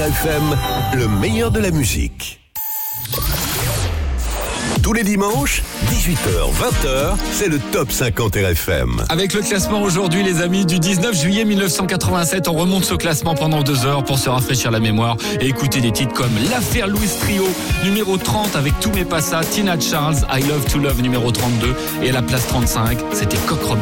RFM, le meilleur de la musique. Tous les dimanches, 18h-20h, c'est le Top 50 RFM. Avec le classement aujourd'hui, les amis, du 19 juillet 1987, on remonte ce classement pendant 2 heures pour se rafraîchir la mémoire et écouter des titres comme L'Affaire Louis Trio, numéro 30 avec Tous mes passats, Tina Charles, I Love to Love, numéro 32, et à la place 35, c'était Coq Robin.